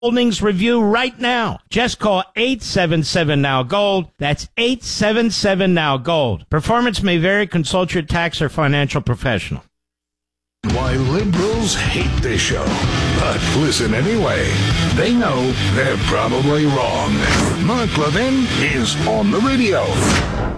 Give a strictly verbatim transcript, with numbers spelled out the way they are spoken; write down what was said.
Holdings review right now. Just call eight seven seven now gold. That's eight seven seven now gold. Performance may vary. Consult your tax or financial professional. Why liberals hate this show, but listen anyway. They know they're probably wrong. Mark Levin is on the radio.